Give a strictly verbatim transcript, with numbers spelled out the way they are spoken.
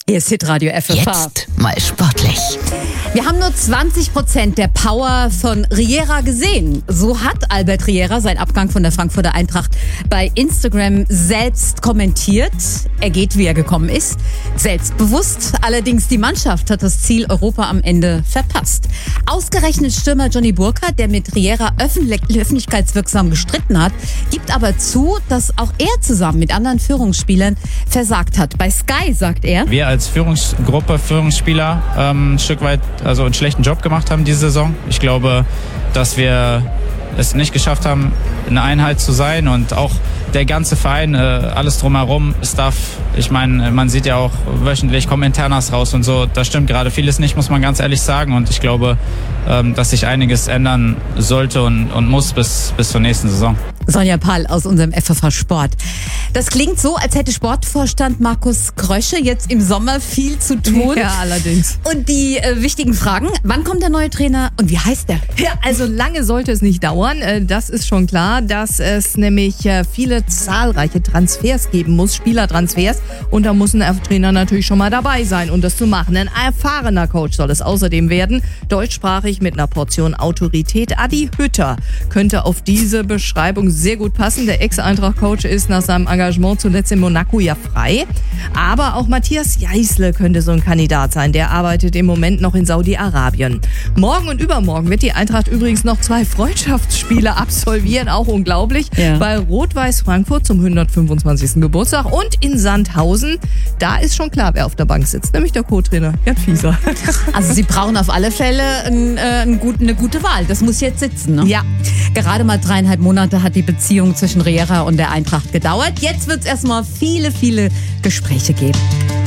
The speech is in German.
Hier ist Hitradio F F H. Jetzt mal sportlich. Wir haben nur zwanzig Prozent der Power von Riera gesehen. So hat Albert Riera seinen Abgang von der Frankfurter Eintracht bei Instagram selbst kommentiert. Er geht, wie er gekommen ist, selbstbewusst. Allerdings die Mannschaft hat das Ziel Europa am Ende verpasst. Ausgerechnet Stürmer Johnny Burkhardt, der mit Riera öffentlich, öffentlichkeitswirksam gestritten hat, gibt aber zu, dass auch er zusammen mit anderen Führungsspielern versagt hat. Bei Sky sagt er: Wir als Führungsgruppe, Führungsspieler ähm, ein Stück weit also einen schlechten Job gemacht haben diese Saison. Ich glaube, dass wir es nicht geschafft haben, eine Einheit zu sein und auch der ganze Verein, äh, alles drumherum, Staff. Ich meine, man sieht ja auch wöchentlich kommen Internas raus und so. Da stimmt gerade vieles nicht, muss man ganz ehrlich sagen. Und ich glaube, ähm, dass sich einiges ändern sollte und, und muss bis, bis zur nächsten Saison. Sonja Pall aus unserem F F H Sport. Das klingt so, als hätte Sportvorstand Markus Krösche jetzt im Sommer viel zu tun. Ja, allerdings. Und die äh, wichtigen Fragen: Wann kommt der neue Trainer und wie heißt der? Ja, also lange sollte es nicht dauern. Das ist schon klar, dass es nämlich viele zahlreiche Transfers geben muss, Spielertransfers. Und da muss ein Trainer natürlich schon mal dabei sein, um das zu machen. Ein erfahrener Coach soll es außerdem werden. Deutschsprachig mit einer Portion Autorität. Adi Hütter könnte auf diese Beschreibung sehr gut passen. Der Ex-Eintracht-Coach ist nach seinem Engagement zuletzt in Monaco ja frei. Aber auch Matthias Jeißle könnte so ein Kandidat sein. Der arbeitet im Moment noch in Saudi-Arabien. Morgen und übermorgen wird die Eintracht übrigens noch zwei Freundschaftsspiele absolvieren. Auch unglaublich. Ja. Bei Rot-Weiß Frankfurt zum hundertfünfundzwanzigsten Geburtstag und in Sandhausen. Da ist schon klar, wer auf der Bank sitzt. Nämlich der Co-Trainer Jan Fieser. Also Sie brauchen auf alle Fälle ein, äh, ein gut, eine gute Wahl. Das muss jetzt sitzen, ne? Ja. Gerade mal dreieinhalb Monate hat die Beziehung zwischen Riera und der Eintracht gedauert. Jetzt wird es erstmal viele, viele Gespräche geben.